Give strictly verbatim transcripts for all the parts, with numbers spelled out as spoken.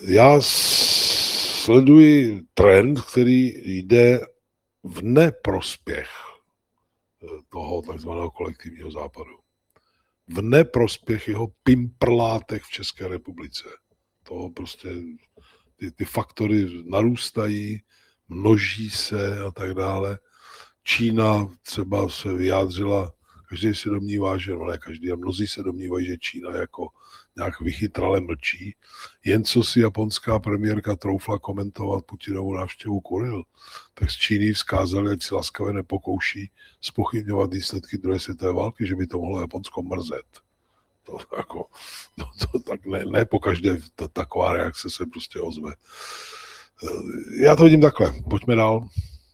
Já sleduji trend, který jde v neprospěch toho takzvaného kolektivního západu. V neprospěch jeho pimprlátek v České republice. To prostě, ty, ty faktory narůstají, množí se a tak dále. Čína třeba se vyjádřila, každý si domnívá, že no ne každý, a mnozí se domnívají, že Čína jako nějak vychytrale mlčí. Jen co si japonská premiérka troufla komentovat Putinovu návštěvu Kuril, tak z Číny vzkázali, ať si laskavě nepokouší zpochybňovat výsledky druhé světové války, že by to mohlo Japonsko mrzet. To, jako, to, to tak ne, ne po každé ta, taková reakce se prostě ozve. Já to vidím takhle. Pojďme dál.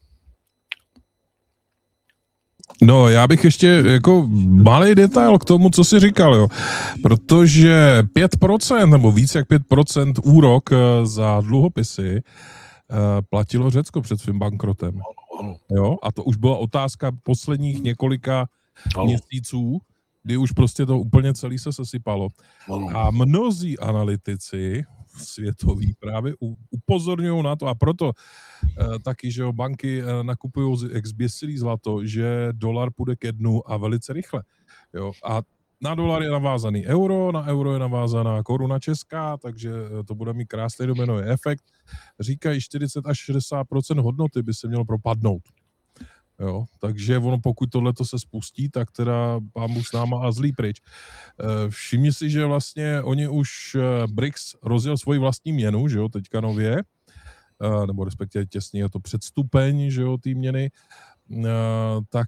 No, já bych ještě jako malý detail k tomu, co jsi říkal, jo. Protože pět procent nebo víc jak pět procent úrok za dluhopisy platilo Řecko před svým bankrotem. Jo? A to už byla otázka posledních několika ano. měsíců, kdy už prostě to úplně celý se sesypalo. Ano. A mnozí analytici světoví právě upozorňují na to a proto e, taky, že jo, banky e, nakupují jak zběsilý zlato, že dolar půjde ke dnu a velice rychle. Jo? A na dolar je navázaný euro, na euro je navázaná koruna česká, takže to bude mít krásný dominový efekt. Říkají čtyřicet až šedesát procent hodnoty by se mělo propadnout. Jo, takže ono, pokud tohleto se spustí, tak teda pán Bůh s náma a zlý pryč. Všimni si, že vlastně oni už B R I C S rozjel svoji vlastní měnu, že jo, teďka nově, nebo respektive těsně je to předstupeň, že jo, té měny, tak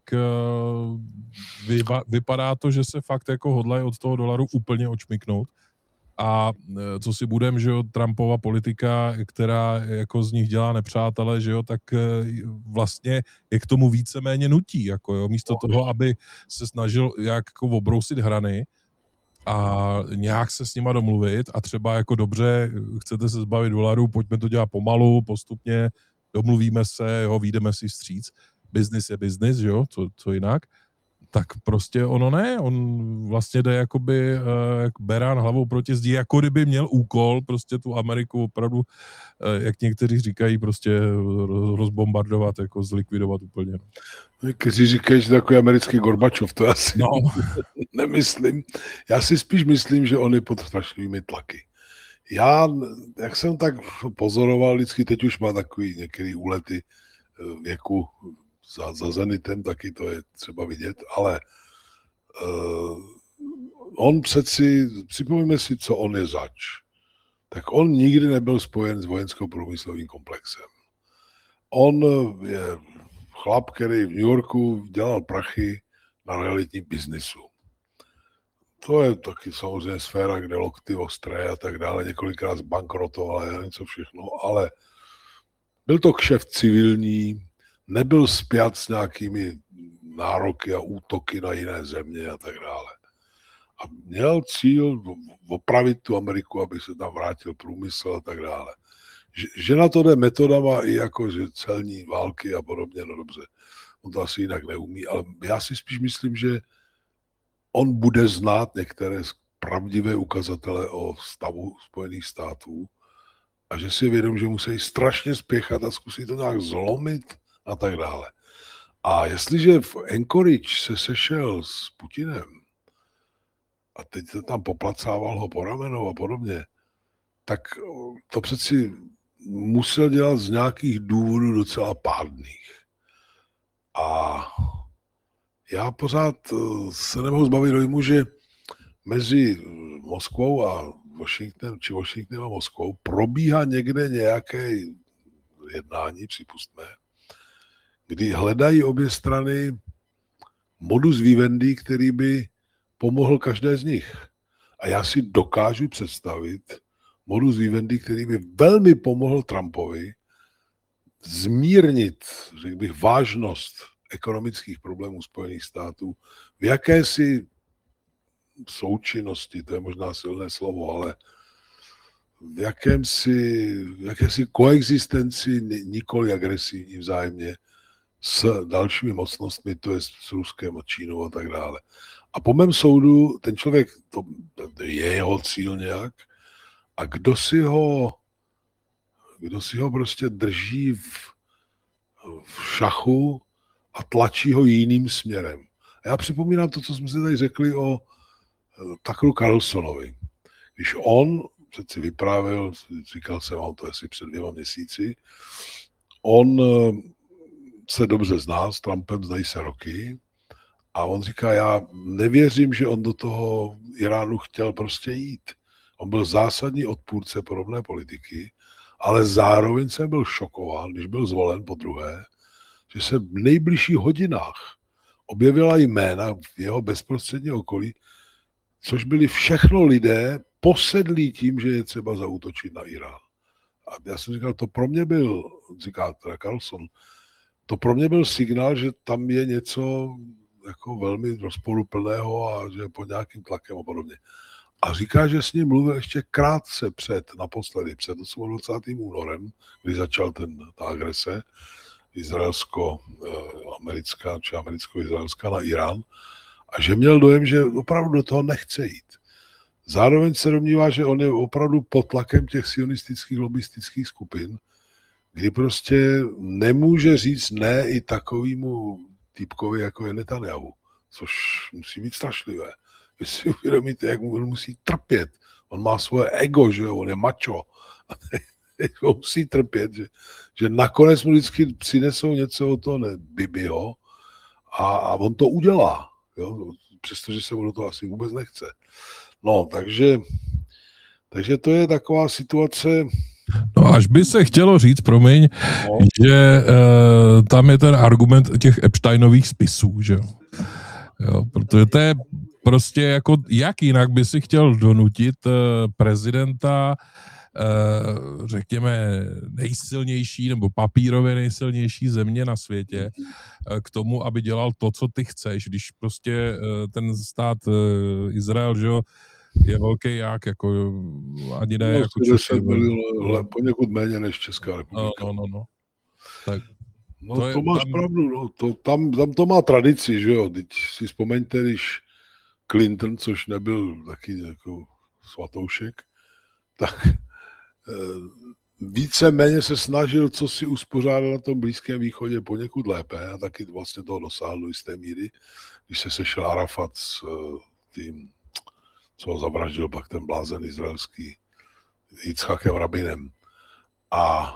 vypadá to, že se fakt jako hodlají od toho dolaru úplně odšmyknout. A co si budem, že jo, Trumpova politika, která jako z nich dělá nepřátele, že jo, tak vlastně je k tomu víceméně nutí, jako jo, místo toho, aby se snažil jak jako obrousit hrany a nějak se s nima domluvit a třeba jako dobře, chcete se zbavit dolarů, pojďme to dělat pomalu, postupně, domluvíme se, jo, vyjdeme si vstříc, business je business, že jo, co, co jinak. Tak prostě ono ne, on vlastně jde jakoby uh, jak berán hlavou proti zdi, jako kdyby měl úkol prostě tu Ameriku opravdu, uh, jak někteří říkají, prostě rozbombardovat, jako zlikvidovat úplně. Kteří říkají, že takový americký Gorbačov, to asi no. nemyslím. Já si spíš myslím, že on je pod strašlivými tlaky. Já, jak jsem tak pozoroval, vždycky teď už má takový některý úlety věku, Za, za Zenitem taky to je třeba vidět, ale uh, on přeci, připomeňme si, co on je zač. Tak on nikdy nebyl spojen s vojensko-průmyslovým komplexem. On je chlap, který v New Yorku dělal prachy na realitním biznisu. To je taky samozřejmě sféra, kde lokty ostré a tak dále, několikrát zbankrotoval a něco všechno, ale byl to kšeft civilní, nebyl spjat s nějakými nároky a útoky na jiné země a tak dále. A měl cíl opravit tu Ameriku, aby se tam vrátil průmysl a tak dále. Že, že na to jde metodama i jako že celní války a podobně, no dobře, on to asi jinak neumí, ale já si spíš myslím, že on bude znát některé pravdivé ukazatele o stavu Spojených států a že si je vědom, že musí strašně spěchat a zkusit to nějak zlomit a tak dále. A jestliže v Anchorage se sešel s Putinem a teď se tam poplacával ho po ramenou a podobně, tak to přeci musel dělat z nějakých důvodů docela pádných. A já pořád se nemohu zbavit dojmu, že mezi Moskvou a Washingtonem, či Washingtonem a Moskvou probíhá někde nějaké jednání, připustme, kdy hledají obě strany modus vivendi, který by pomohl každé z nich. A já si dokážu představit modus vivendi, který by velmi pomohl Trumpovi zmírnit, řekl bych, vážnost ekonomických problémů Spojených států v jakési součinnosti, to je možná silné slovo, ale v jakémsi, v jakési koexistenci nikoli agresivní vzájemně s dalšími mocnostmi, to je s Ruskem a Čínou a tak dále. A po mém soudu ten člověk, to je jeho cíl nějak, a kdo si ho kdo si ho prostě drží v, v šachu a tlačí ho jiným směrem. A já připomínám to, co jsme si tady řekli o Tuckeru Carlsonovi. Když on přeci vyprávěl, říkal jsem vám to asi před dvěma měsíci, on se dobře zná s Trumpem, znají se roky, a on říká, já nevěřím, že on do toho Iránu chtěl prostě jít. On byl zásadní odpůrce podobné politiky, ale zároveň jsem byl šokován, když byl zvolen po druhé, že se v nejbližších hodinách objevila jména v jeho bezprostřední okolí, což byli všechno lidé posedlí tím, že je třeba zaútočit na Irán. A já jsem říkal, to pro mě byl, říká teda Carlson, to pro mě byl signál, že tam je něco jako velmi rozporuplného a že pod nějakým tlakem a podobně. A říká, že s ním mluvil ještě krátce před, naposledy, před dvacátým osmým únorem, kdy začal ten, ta agrese izraelsko-americká či americko-izraelská na Irán, a že měl dojem, že opravdu do toho nechce jít. Zároveň se domnívá, že on je opravdu pod tlakem těch sionistických lobistických skupin, kdy prostě nemůže říct ne i takovému týpkovi, jako je Netanyahu, což musí být strašlivé. Vy si uvědomíte, jak mu musí trpět. On má svoje ego, že jo, on je macho. On musí trpět, že, že nakonec mu vždycky přinesou něco od toho Bibiho a, a on to udělá, jo, přestože se mu do toho asi vůbec nechce. No, takže, takže to je taková situace. No, až by se chtělo říct, promiň, no. že e, tam je ten argument těch Epsteinových spisů, že jo. jo. Protože to je prostě jako, jak jinak by si chtěl donutit e, prezidenta, e, řekněme, nejsilnější nebo papírově nejsilnější země na světě e, k tomu, aby dělal to, co ty chceš, když prostě e, ten stát e, Izrael, že jo, je velký jak, jako ani ne, no, jako deset milionů, poněkud méně než Česká republika. No, no, no, no. Tak, no to, to, je, to máš tam... pravdu, no, to, tam, tam to má tradici, že jo, teď si vzpomeňte, když Clinton, což nebyl taky jako svatoušek, tak eh, víceméně se snažil, co si uspořádal na tom Blízkém východě poněkud lépe, a taky vlastně toho dosáhl do jisté míry, když se sešel Arafat s uh, tím, co ho zavraždil pak ten blázen izraelský Jicchakem Rabinem. A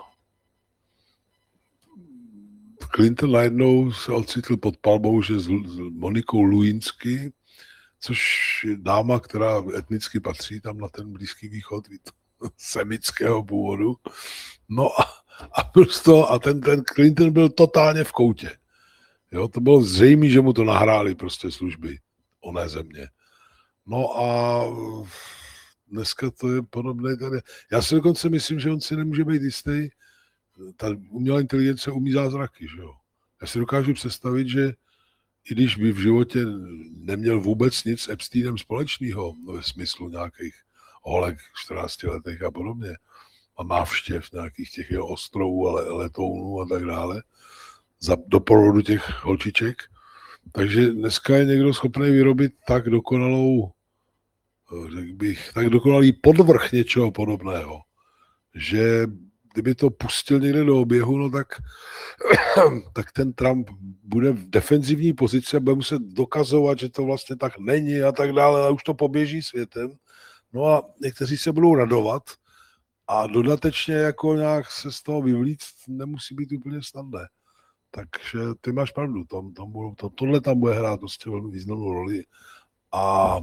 Clinton najednou se ocitl pod palbou, že s Monikou Lewinsky, což je dáma, která etnicky patří tam na ten Blízký východ, semického původu. No a, a, prostě, a ten, ten Clinton byl totálně v koutě. Jo, to bylo zřejmé, že mu to nahráli prostě služby oné země. No a dneska to je podobné tady. Já si dokonce myslím, že on si nemůže být jistý, ta umělá inteligence umí zázraky, že jo. Já si dokážu představit, že i když by v životě neměl vůbec nic s Epsteinem společného, ve smyslu nějakých holek čtrnáctiletých a podobně, a návštěv nějakých těch jeho ostrovů, ale letounů a tak dále, za doporodu těch holčiček, takže dneska je někdo schopný vyrobit tak dokonalou, řekl bych, tak dokonalý podvrch něčeho podobného, že kdyby to pustil někde do oběhu, no tak, tak ten Trump bude v defenzivní pozici a bude muset dokazovat, že to vlastně tak není a tak dále, ale už to poběží světem. No a někteří se budou radovat a dodatečně jako nějak se z toho vyvlíct nemusí být úplně snadné. Takže ty máš pravdu, tam, tam budou, to, tohle tam bude hrát prostě velmi významnou roli a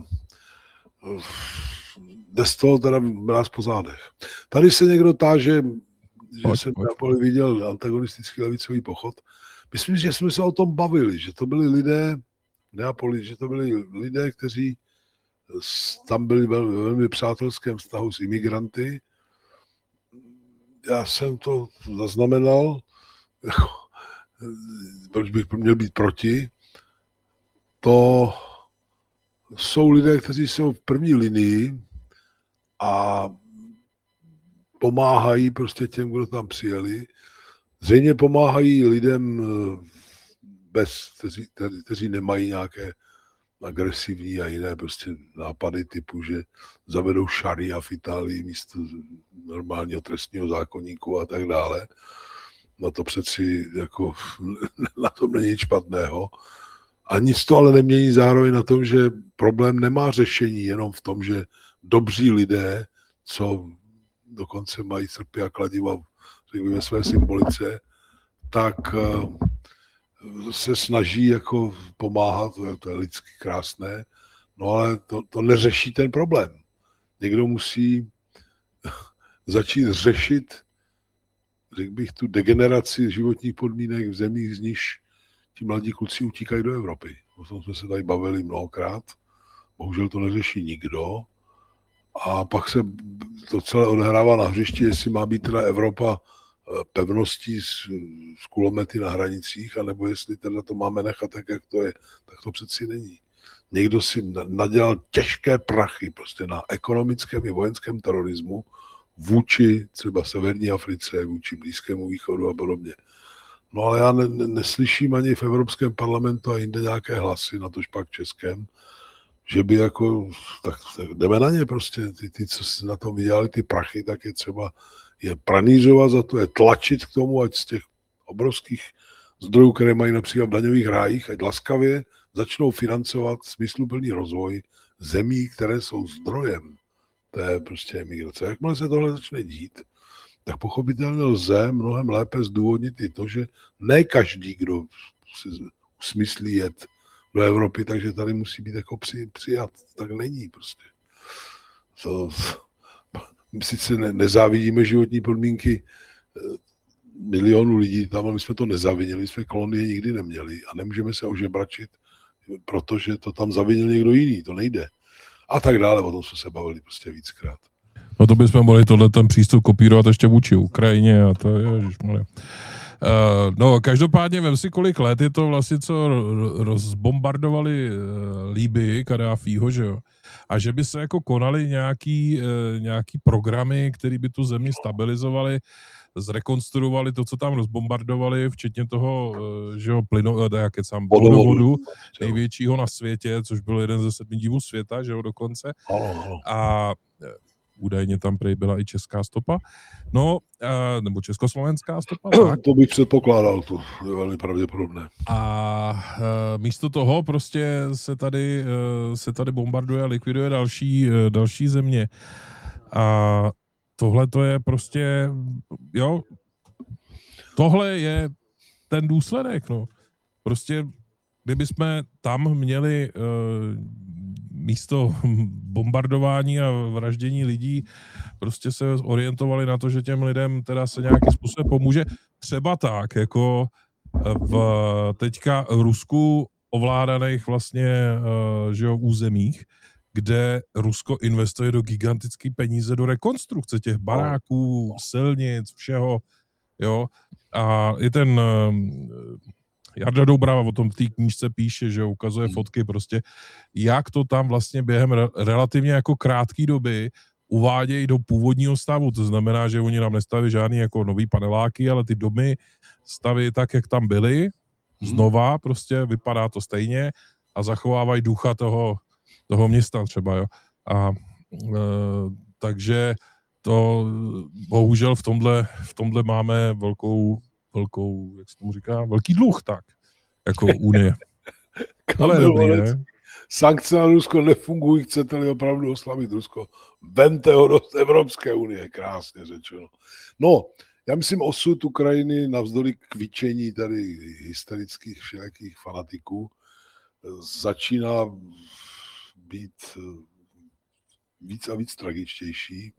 jde z toho teda mráz po zádech. Tady se někdo táže, že pojď, jsem v Neapoli viděl antagonistický levicový pochod. Myslím, že jsme se o tom bavili, že to byli lidé v Neapoli, že to byli lidé, kteří tam byli velmi, velmi přátelském vztahu s imigranty. Já jsem to zaznamenal, proč bych měl být proti. To jsou lidé, kteří jsou v první linii a pomáhají prostě těm, kdo tam přijeli. Zřejmě pomáhají lidem, bez, kteří, kteří nemají nějaké agresivní a jiné prostě nápady typu, že zavedou šaria v Itálii místo normálního trestního zákoníku a tak dále. No to přeci jako na tom není nic špatného. A nic to ale nemění zároveň na tom, že problém nemá řešení jenom v tom, že dobří lidé, co dokonce mají srpy a kladiva ve své symbolice, tak se snaží jako pomáhat, to je, to je lidsky krásné, no ale to, to neřeší ten problém. Někdo musí začít řešit, řekl bych, tu degeneraci životních podmínek v zemích, z níž ti mladí kluci utíkají do Evropy. O tom jsme se tady bavili mnohokrát. Bohužel to neřeší nikdo. A pak se to celé odehrává na hřišti, jestli má být teda Evropa pevností s, s kulomety na hranicích, anebo jestli teda to máme nechat tak, jak to je. Tak to přeci není. Někdo si nadělal těžké prachy prostě na ekonomickém i vojenském terorismu vůči třeba Severní Africe, vůči Blízkému východu a podobně. No ale já ne, ne, neslyším ani v Evropském parlamentu a jinde nějaké hlasy, na tož pak českém, že by jako, tak, tak jdeme na ně prostě, ty, ty, co si na tom vydělali ty prachy, tak je třeba je pranířovat za to, je tlačit k tomu, ať z těch obrovských zdrojů, které mají například v daňových rájích, ať laskavě začnou financovat smysluplný rozvoj zemí, které jsou zdrojem té prostě emigrace. Jakmile se tohle začne dít, tak pochopitelně lze mnohem lépe zdůvodnit i to, že ne každý, kdo si usmyslí jet do Evropy, takže tady musí být jako při, přijat. Tak není prostě. To, my sice ne, nezávidíme životní podmínky milionů lidí tam, ale my jsme to nezavinili, jsme kolonie nikdy neměli a nemůžeme se ožebračit, protože to tam zavinil někdo jiný, to nejde. A tak dále, o tom jsme se bavili prostě víckrát. No to bychom mohli tohle ten přístup kopírovat ještě vůči Ukrajině a to je, ježišmarja. Uh, no, každopádně vem si, kolik let je to vlastně, co rozbombardovali uh, Líbii, Kadáfího, že jo? A že by se jako konaly nějaký, uh, nějaký programy, které by tu zemi stabilizovaly, zrekonstruovali to, co tam rozbombardovali, včetně toho, uh, že jo, plynu, uh, jak je sám vodovodu, největšího na světě, což byl jeden ze sedmi divů světa, že jo, dokonce. A údajně tam prej byla i česká stopa, no, nebo československá stopa, tak. To bych předpokládal, to je velmi pravděpodobné. A místo toho prostě se tady, se tady bombarduje a likviduje další, další země. A tohle to je prostě, jo, tohle je ten důsledek, no. Prostě, kdyby jsme tam měli místo bombardování a vraždění lidí prostě se orientovali na to, že těm lidem teda se nějakým způsobem pomůže. Třeba tak, jako v teďka v Rusku ovládaných vlastně že jo, územích, kde Rusko investuje do gigantické peníze do rekonstrukce těch baráků, silnic, všeho, jo. A i ten Jarda Doubrava o tom v té knížce píše, že ukazuje fotky prostě, jak to tam vlastně během re- relativně jako krátké doby uvádějí do původního stavu. To znamená, že oni nám nestaví žádný jako nový paneláky, ale ty domy staví tak, jak tam byly, znova prostě vypadá to stejně a zachovávají ducha toho, toho města třeba, jo. A e, takže to bohužel v tomhle, v tomhle máme velkou velkou, jak se tomu říká, velký dluh, tak, jako Unie. Ale dobrý, ne? Sankce na Rusko nefungují, chcete-li opravdu oslavit Rusko. Vemte ho do Evropské unie, krásně řečeno. No, já myslím, osud Ukrajiny navzdory kvičení tady hysterických všelijakých fanatiků začíná být víc a víc tragičtější.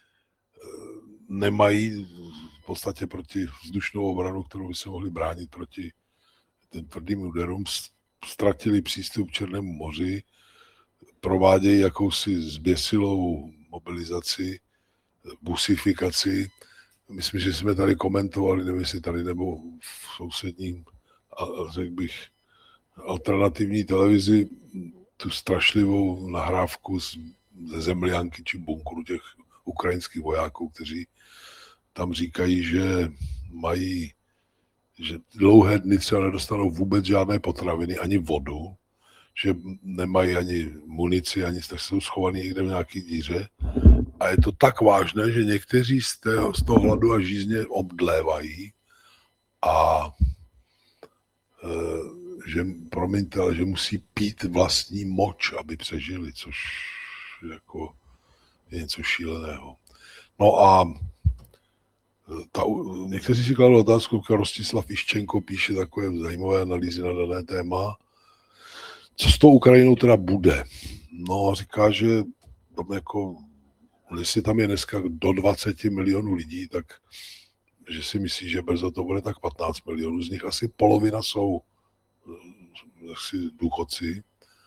Nemají v podstatě proti vzdušnou obranu, kterou by se mohli bránit proti ten tvrdým úderům, ztratili přístup k Černému moři, provádějí jakousi zběsilou mobilizaci, busifikaci. Myslím, že jsme tady komentovali, nevím, jestli tady nebo v sousedním, řekl bych, alternativní televizi, tu strašlivou nahrávku ze zemlянky či bunkru těch ukrajinských vojáků, kteří tam říkají, že mají, že dlouhé dny třeba nedostanou vůbec žádné potraviny, ani vodu, že nemají ani munici, ani tak jsou schovaný někde v nějaký díře. A je to tak vážné, že někteří z toho, z toho hladu a žízně obdlévají a e, že, promiňte, ale že musí pít vlastní moč, aby přežili, což jako je něco šíleného. No a ta, někteří si kladou otázku, Rostislav Iščenko píše takové zajímavé analýzy na dané téma. Co s tou Ukrajinou teda bude? No, říká, že tam jako, jestli tam je dneska do dvacet milionů lidí, tak že si myslí, že brzo to bude tak patnáct milionů. Z nich asi polovina jsou asi důchodci.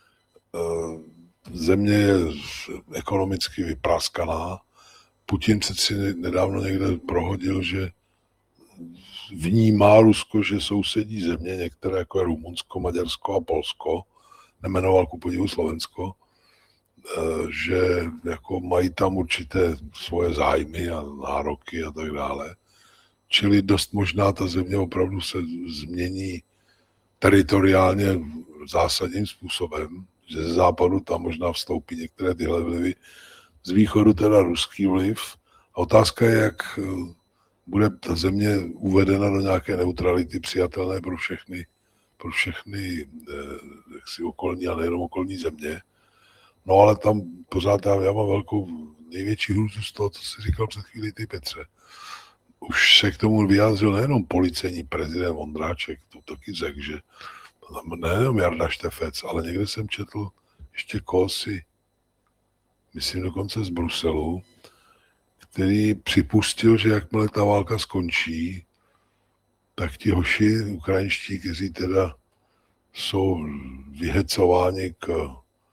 Země je ekonomicky vypraskaná. Putin přeci nedávno někde prohodil, že vnímá Rusko, že sousedí země, některé jako je Rumunsko, Maďarsko a Polsko, nemenoval ku podivu Slovensko, že jako mají tam určité svoje zájmy a nároky a tak dále. Čili dost možná ta země opravdu se změní teritoriálně zásadním způsobem, že ze západu tam možná vstoupí některé tyhle vlivy, z východu teda ruský vliv. A otázka je, jak bude ta země uvedena do nějaké neutrality přijatelné pro všechny, pro všechny jaksi okolní a nejenom okolní země. No ale tam pořád já, já mám velkou, největší hrůzu z toho, co jsi říkal před chvílí ty, Petře. Už se k tomu vyjádřil nejenom policejní prezident Vondráček, to taky řekl, že nejenom Jarda Štefec, ale někde jsem četl ještě kohosi, myslím dokonce z Bruselu, který připustil, že jakmile ta válka skončí, tak ti hoši ukrajinští, kteří teda jsou vyhecováni k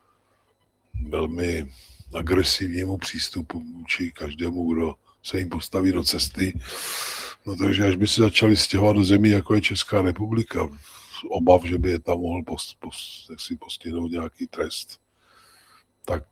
velmi agresivnímu přístupu vůči každému, kdo se jim postaví do cesty. No takže až by se začali stěhovat do zemí, jako je Česká republika, obav, že by je tam mohl post, post, jak si postihnout nějaký trest, tak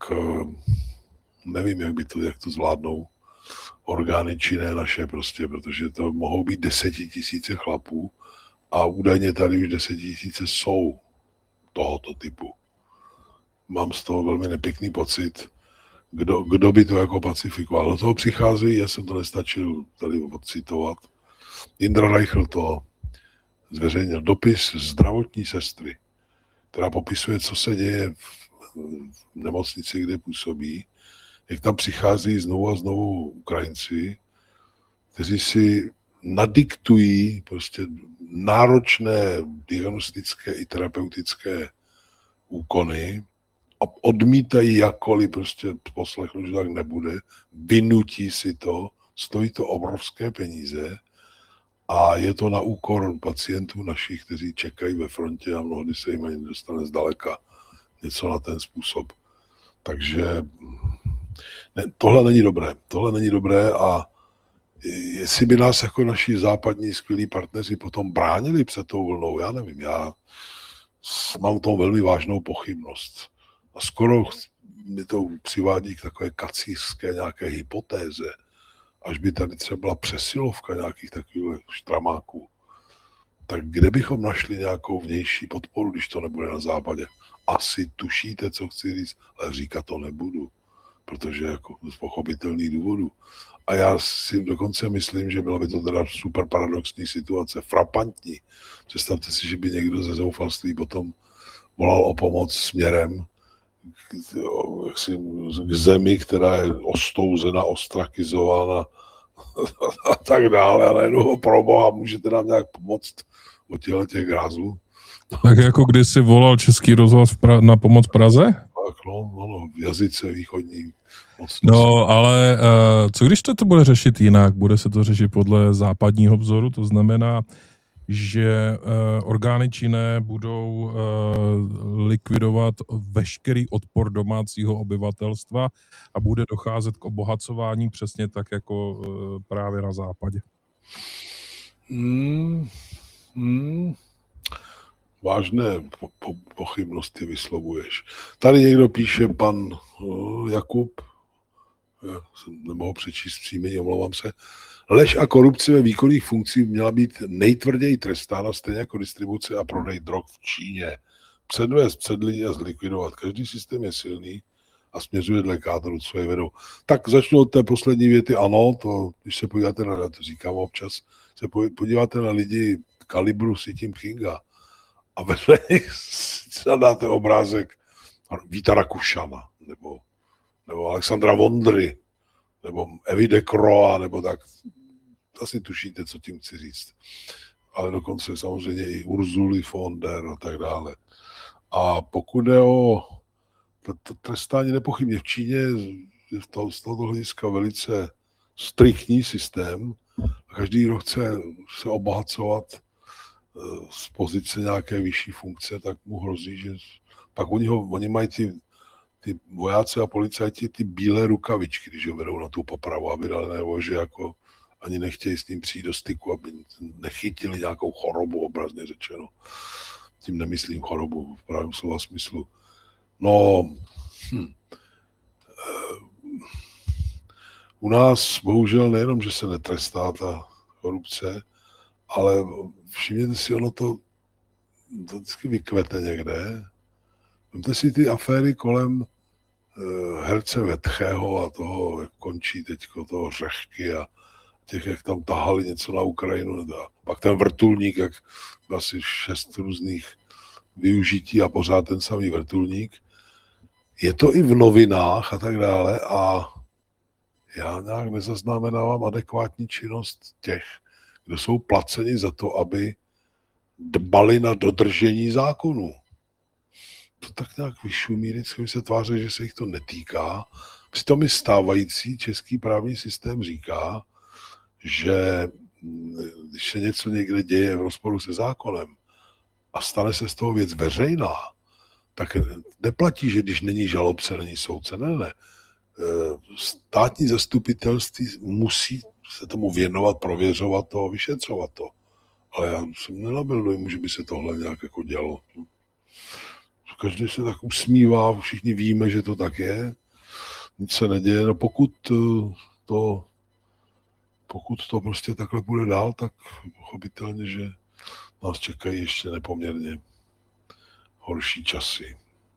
nevím, jak by to, jak to zvládnou orgány činné naše prostě, protože to mohou být desetitisíce chlapů a údajně tady už desetitisíce jsou tohoto typu. Mám z toho velmi nepěkný pocit, kdo, kdo by to jako pacifikoval. Do toho přichází, já jsem to nestačil tady odcitovat, Indra Reichl to zveřejnil dopis zdravotní sestry, která popisuje, co se děje v, v nemocnici, kde působí, jak tam přichází znovu a znovu Ukrajinci, kteří si nadiktují prostě náročné diagnostické i terapeutické úkony a odmítají jakkoliv prostě poslechnout, že tak nebude, vynutí si to, stojí to obrovské peníze a je to na úkor pacientů našich, kteří čekají ve frontě a mnohdy se jim ani nedostane zdaleka něco na ten způsob. Takže ne, tohle není dobré. Tohle není dobré a jestli by nás jako naši západní skvělí partneři potom bránili před tou vlnou, já nevím, já mám tomu velmi vážnou pochybnost. A skoro mi to přivádí k takové kacířské nějaké hypotéze, až by tady třeba byla přesilovka nějakých takových štramáků, tak kde bychom našli nějakou vnější podporu, když to nebude na západě? Asi tušíte, co chci říct, ale říkat to nebudu, protože jako z pochopitelných důvodů. A já si dokonce myslím, že byla by to teda super paradoxní situace, frapantní. Představte si, že by někdo ze zoufalství potom volal o pomoc směrem k, k zemi, která je ostouzena, ostrakizována a tak dále. A najednou ho proboha, můžete nám nějak pomoct od těchto těch grázlů. Tak jako když si volal Český rozhlas pra- na pomoc Praze? Tak no, no, no, v jazyce východní. No, ale uh, co když to, to bude řešit jinak? Bude se to řešit podle západního vzoru, to znamená, že uh, orgány činné budou uh, likvidovat veškerý odpor domácího obyvatelstva a bude docházet k obohacování přesně tak, jako uh, právě na západě. Hmm. Hmm. Vážné po, po, pochybnosti vyslovuješ. Tady někdo píše, pan uh, Jakub, já jsem nemohl přečíst příjmení, omlouvám se, lež a korupce ve výkonných funkcích měla být nejtvrději trestána, stejně jako distribuce a prodej drog v Číně. předvést před lidi a zlikvidovat. Každý systém je silný a směřuje dle kádru, co je vedou. Tak začnu od té poslední věty. Ano, to, když se podíváte na, to říkám občas, se podíváte na lidi kalibru Si Tím Kinga a vedle nich dáte obrázek Víta Rakušana, nebo, nebo Alexandra Vondry, nebo Evy de Croa, nebo tak. Asi tušíte, co tím chci říct. Ale dokonce samozřejmě i Urzuly von der a tak dále. A pokud je o to trestání, nepochybně v Číně je to, z tohoto hlediska velice striktní systém. Každý, kdo chce se obohacovat z pozice nějaké vyšší funkce, tak mu hrozí, že pak oni, ho, oni mají ty, ty vojáci a policajti ty bílé rukavičky, když ho vedou na tu popravu, aby dali najevo, že jako ani nechtějí s ním přijít do styku, aby nechytili nějakou chorobu, obrazně řečeno. Tím nemyslím chorobu v pravém slova smyslu. No, hm, u nás bohužel nejenom, že se netrestá ta korupce, ale všimněte si, ono to, to vždycky vykvete někde. Vemte si ty aféry kolem uh, herce Vetchého a toho, jak končí teďko, toho Řehky a těch, jak tam tahali něco na Ukrajinu. A pak ten vrtulník, jak asi šest různých využití a pořád ten samý vrtulník. Je to i v novinách a tak dále a já nějak nezaznamenávám adekvátní činnost těch, kdo jsou placeni za to, aby dbali na dodržení zákonů. To tak nějak vyšumí, vždycky se tváří, že se jich to netýká. Přitom i stávající český právní systém říká, že když se něco někde děje v rozporu se zákonem a stane se z toho věc veřejná, tak neplatí, že když není žalobce, není soudce. Ne, ne. Státní zastupitelství musí se tomu věnovat, prověřovat to, vyšetřovat to. Ale já jsem nenabil dojmu, že by se tohle nějak jako dělo. Každý se tak usmívá, všichni víme, že to tak je. Nic se neděje. No pokud to, pokud to prostě takhle bude dál, tak pochopitelně, že nás čekají ještě nepoměrně horší časy.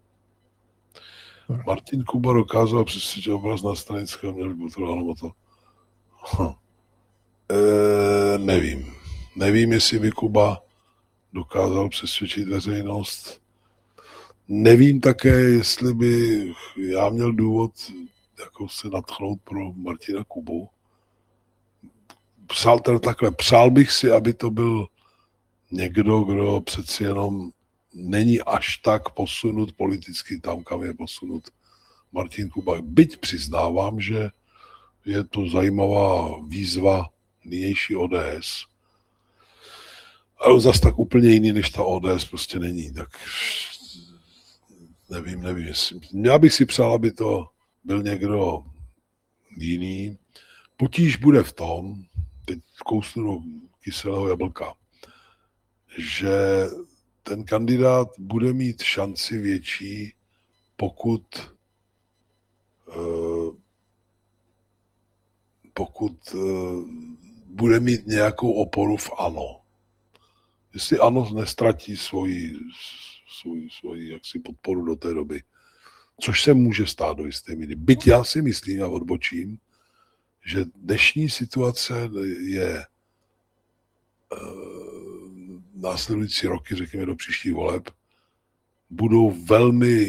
Martin Kuba dokázal přesvědčit obraz na Stranickém, měl by to, to. Hm. E, nevím. Nevím, jestli by Kuba dokázal přesvědčit veřejnost. Nevím také, jestli by já měl důvod jako se nadchnout pro Martina Kubu. Psal teda takhle, přál bych si, aby to byl někdo, kdo přeci jenom není až tak posunut politicky tam, kam je posunut Martin Kuba. Byť přiznávám, že je to zajímavá výzva nynější O D S. Ale zase tak úplně jiný, než ta O D S prostě není. Tak nevím, nevím. Já bych si přál, aby to byl někdo jiný. Potíž bude v tom, teď kousnu do kyselého jablka, že ten kandidát bude mít šanci větší, pokud pokud bude mít nějakou oporu v ANO. Jestli ANO nestratí svoji, svoji, svoji jaksi podporu do té doby, což se může stát do jisté míry. Byť já si myslím a odbočím, že dnešní situace je následující roky, řekněme do příštích voleb, budou velmi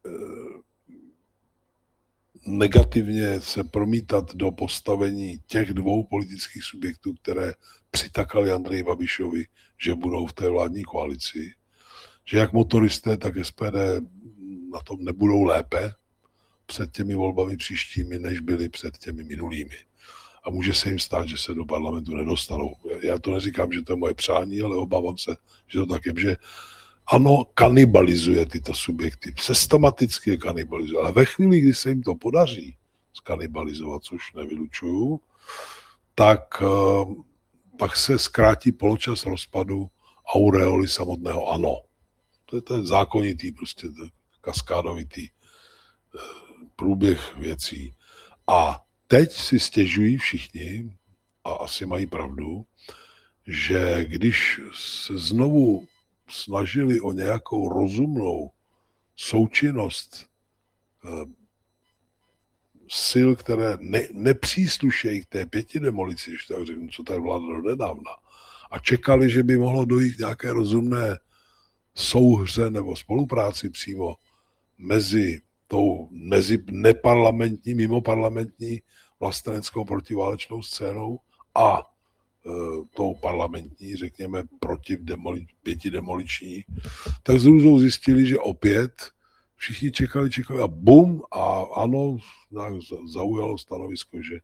negativně se promítat do postavení těch dvou politických subjektů, které přitakali Andreji Babišovi, že budou v té vládní koalici. Že jak motoristé, tak S P D na tom nebudou lépe před těmi volbami příštími, než byly před těmi minulými. A může se jim stát, že se do parlamentu nedostanou. Já to neříkám, že to je moje přání, ale obávám se, že to tak je, že ANO kanibalizuje tyto subjekty, systematicky je kanibalizuje, ale ve chvíli, kdy se jim to podaří skanibalizovat, což nevylučuju, tak uh, pak se zkrátí poločas rozpadu aureoly samotného ANO. To je ten zákonitý, prostě ten kaskádovitý uh, průběh věcí. A teď si stěžují všichni, a asi mají pravdu, že když se znovu snažili o nějakou rozumnou součinnost eh, sil, které ne, nepříslušejí k té pěti demolici, když tak řeknu, co tady vládlo do nedávna, a čekali, že by mohlo dojít k nějaké rozumné souhře nebo spolupráci přímo mezi tou mezi neparlamentní, mimoparlamentní vlasteneckou protiválečnou scénou a e, tou parlamentní, řekněme, protiv demoli, pěti demoliční, tak s hrůzou zjistili, že opět všichni čekali, čekali a bum, a ano, zaujalo stanovisko, že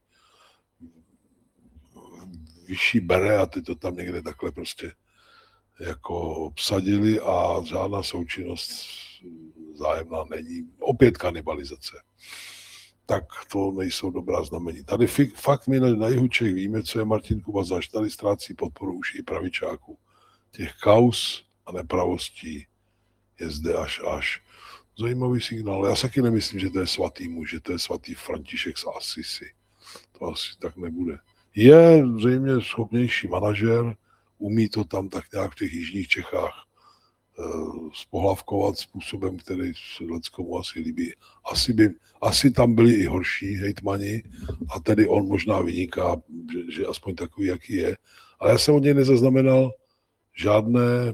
vyšší bere a ty to tam někde takhle prostě jako obsadili a žádná součinnost zájemná není. Opět kanibalizace. Tak to nejsou dobrá znamení. Tady fakt my na, na jihu Čech víme, co je Martin Kuba zač. Tady ztrácí podporu už i pravičáků. Těch kauz a nepravostí je zde až až. Zajímavý signál. Já se taky nemyslím, že to je svatý muž, že to je svatý František z Assisi. To asi tak nebude. Je zřejmě schopnější manažer, umí to tam tak nějak v těch jižních Čechách spohlavkovat způsobem, který se leckomu asi líbí. Asi, by, asi tam byli i horší hejtmani a tedy on možná vyniká, že, že aspoň takový, jaký je. Ale já jsem od něj nezaznamenal žádné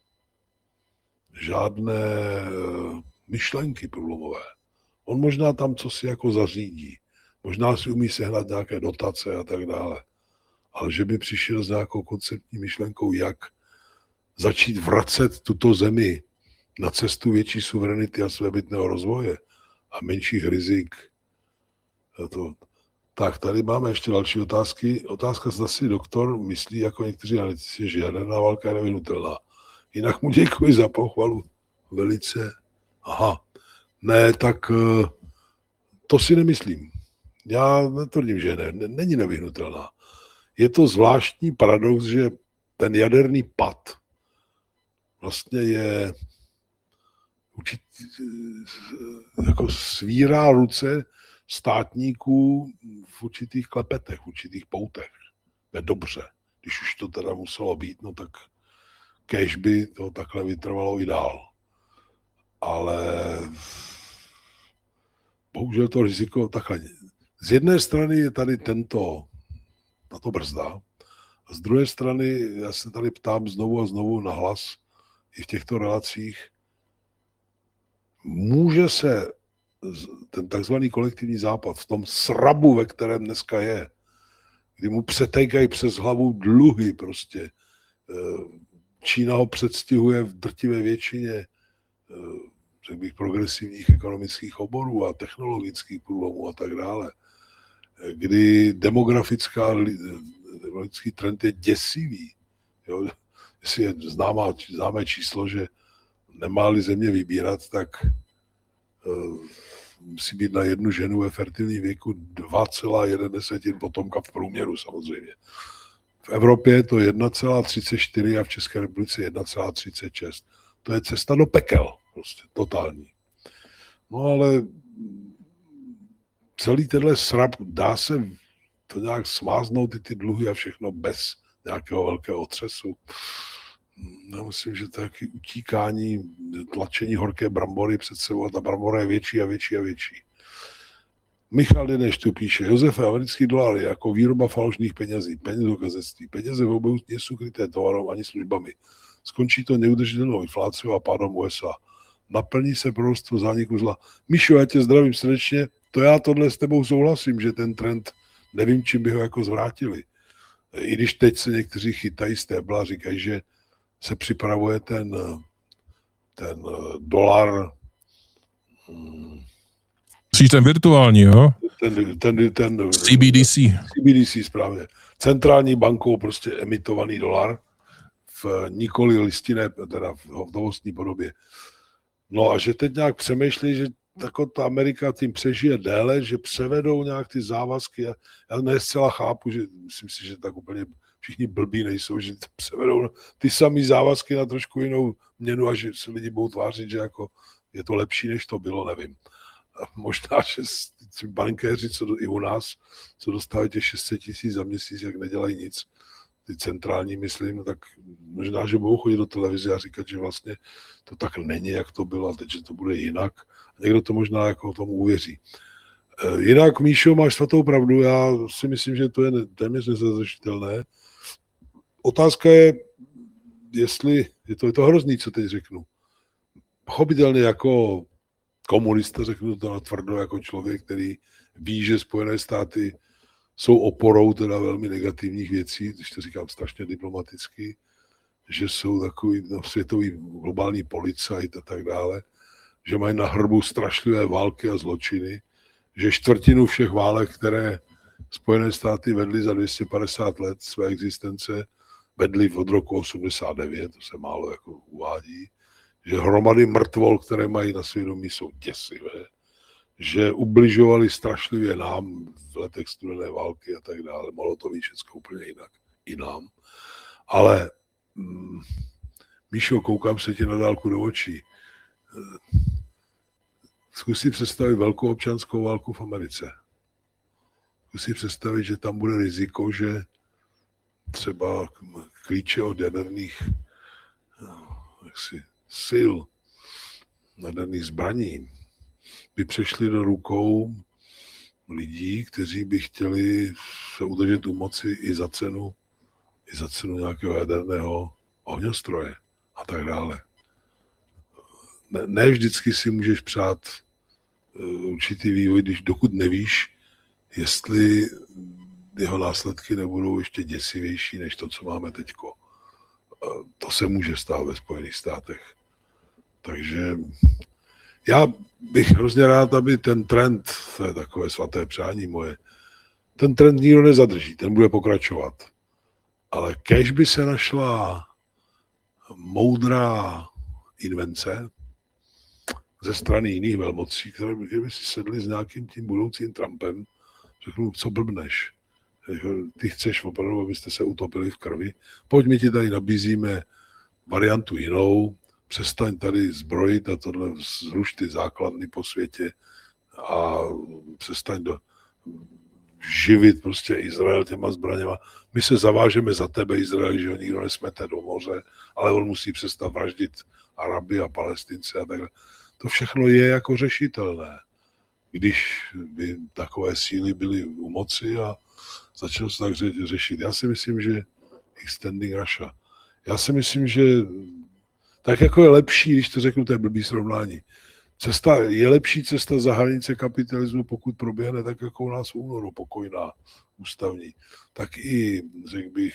žádné myšlenky průlomové. On možná tam co si jako zařídí. Možná si umí sehnat nějaké dotace a tak dále. Ale že by přišel s nějakou konceptní myšlenkou, jak začít vracet tuto zemi na cestu větší suverenity a svébytného rozvoje a menších rizik. To. Tak, tady máme ještě další otázky. Otázka, zda si doktor myslí, jako někteří analytici, že jaderná válka je nevyhnutelná. Jinak mu děkuji za pochvalu. Velice. Aha. Ne, tak to si nemyslím. Já netvrdím, že ne, není nevyhnutelná. Je to zvláštní paradox, že ten jaderný pad vlastně je určitý, jako svírá ruce státníků v určitých klepetech, v určitých poutech. Je dobře. Když už to teda muselo být, no tak kéž by to takhle vytrvalo i dál. Ale bohužel to riziko takhle. Z jedné strany je tady tento, tato brzda, a z druhé strany já se tady ptám znovu a znovu na hlas i v těchto relacích, může se ten takzvaný kolektivní západ v tom srabu, ve kterém dneska je, kdy mu přetékají přes hlavu dluhy prostě, Čína ho předstihuje v drtivé většině, řekl bych, progresivních ekonomických oborů a technologických průlomů a tak dále, kdy demografická demografický trend je děsivý. Jo? Jestli je známá, známé číslo, že nemá-li země vybírat, tak uh, musí být na jednu ženu ve fertilním věku dva celá jedna potomka v průměru samozřejmě. V Evropě je to jedna celá třicet čtyři a v České republice jedna celá třicet šest. To je cesta do pekel, prostě totální. No ale celý tenhle srab, dá se to nějak smáznout i ty dluhy a všechno bez nějakého velkého otřesu. Já myslím, že to je taky utíkání, tlačení horké brambory před sebou a ta brambora je větší a větší a větší. Michal Deneš tu píše, Josefe, americký dolar je jako výroba falešných penězí, penězokazectví, peněze v obou nejsou kryté tovarem ani službami. Skončí to neudržitelnou infláciou a pádem U S A. Naplní se proroctvo zániku zla. Míšo, já tě zdravím srdečně, to já tohle s tebou souhlasím, že ten trend, nevím, čím by ho jako zvrátili. I když teď se někteří chytají stébla a říkají, že se připravuje ten, ten dolar. Myslíš ten virtuální, jo? Ten, ten, ten C B D C. C B D C, správně. Centrální bankou prostě emitovaný dolar v nikoli listinné, teda v hotovostní podobě. No a že teď nějak přemýšlí, že tako ta Amerika tím přežije déle, že převedou nějak ty závazky. Já, já ne zcela chápu, že myslím si, že tak úplně všichni blbí nejsou, že převedou ty samý závazky na trošku jinou měnu a že se lidi budou tvářit, že jako je to lepší, než to bylo, nevím. A možná, že bankéři, co do, i u nás, co dostávají těch šest set tisíc za měsíc, jak nedělají nic, ty centrální, myslím, no tak možná, že budou chodit do televize a říkat, že vlastně to tak není, jak to bylo, a teď, že to bude jinak. A někdo to možná jako tomu uvěří. Jinak, Míšo, máš svatou pravdu, já si myslím, že to je téměř nezazřešitelné. Otázka je, jestli, je to, je to hrozný, co teď řeknu. Pochopitelně jako komunista, řeknu to natvrdo, jako člověk, který ví, že Spojené státy jsou oporou teda velmi negativních věcí, když to říkám strašně diplomaticky, že jsou takový no, světový globální policajt a tak dále, že mají na hrbu strašlivé války a zločiny, že čtvrtinu všech válek, které Spojené státy vedly za dvě stě padesát let své existence, vedly od roku osmdesát devět, to se málo jako uvádí, že hromady mrtvol, které mají na svědomí, jsou děsivé, že ubližovali strašlivě nám v letech studené války a tak dále. Mohlo to být všechno úplně jinak. I nám. Ale mm, Míšo, koukám se ti na dálku do očí. Zkus si představit velkou občanskou válku v Americe. Zkus si představit, že tam bude riziko, že třeba klíče od jaderných jaksi, sil, jaderných zbraní by přešli do rukou lidí, kteří by chtěli se udržet u moci i za cenu, i za cenu nějakého jaderného ohňostroje a tak dále. Ne, ne vždycky si můžeš přát určitý vývoj, když dokud nevíš, jestli jeho následky nebudou ještě děsivější než to, co máme teďko. To se může stát ve Spojených státech. Takže já bych hrozně rád, aby ten trend, to je takové svaté přání moje, ten trend nikdo nezadrží, ten bude pokračovat. Ale kéž by se našla moudrá invence ze strany jiných velmocí, které by, by si sedli s nějakým tím budoucím Trumpem, řeknu, co blbneš. Ty chceš opravdu, abyste se utopili v krvi. Pojď, my ti tady nabízíme variantu jinou, přestaň tady zbrojit a tohle zruš ty základny po světě a přestaň do, živit prostě Izrael těma zbraněma. My se zavážeme za tebe, Izrael, že ho nikdo nesmete do moře, ale on musí přestat vraždit Araby a Palestince a takhle. To všechno je jako řešitelné, když by takové síly byly u moci a začalo se tak řešit. Já si myslím, že extending Russia. Já si myslím, že tak jako je lepší, když to řeknu, to je blbý srovnání. Cesta, je lepší cesta za hranice kapitalismu, pokud proběhne tak, jako u nás v únoru, pokojná, ústavní. Tak i, řekl bych,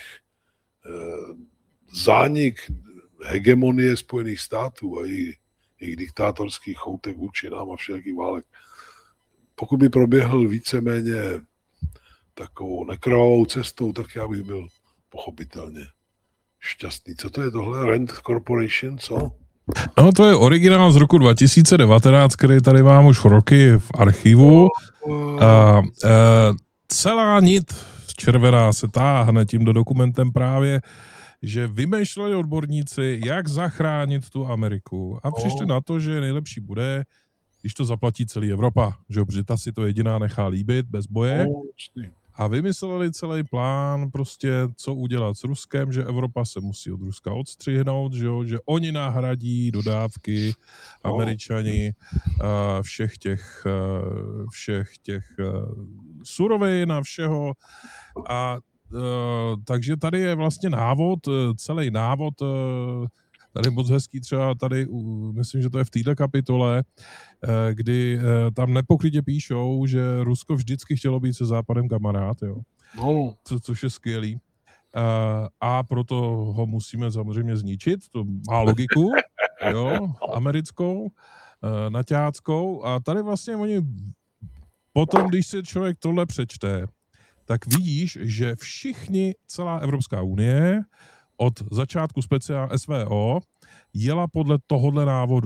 zánik hegemonie Spojených států a i jejich diktátorských choutek vůči nám a všelakých válek. Pokud by proběhl víceméně takovou nekrvavou cestou, tak já bych byl pochopitelně šťastný. Co to je tohle? Rand Corporation, co? No, to je originál z roku dva tisíce devatenáct, který tady mám už roky v archivu. A, a, celá nit červená se táhne tímto dokumentem právě, že vymýšleli odborníci, jak zachránit tu Ameriku. A přišli na to, že nejlepší bude, když to zaplatí celý Evropa. Že Břita si to jediná nechá líbit bez boje. A vymysleli celý plán, prostě co udělat s Ruskem, že Evropa se musí od Ruska odstřihnout, že, jo, že oni nahradí dodávky Američani uh, všech těch, uh, všech těch uh, surovin a všeho. A uh, takže tady je vlastně návod, uh, celý návod, uh, tady moc hezký třeba tady, uh, myslím, že to je v této kapitole, kdy tam nepokrytě píšou, že Rusko vždycky chtělo být se Západem kamarád, jo. No. Co, což je skvělý. A proto ho musíme samozřejmě zničit, to má logiku, jo, americkou, naťáckou. A tady vlastně oni potom, když si člověk tohle přečte, tak vidíš, že všichni, celá Evropská unie od začátku speciál S V O jela podle tohohle návodu.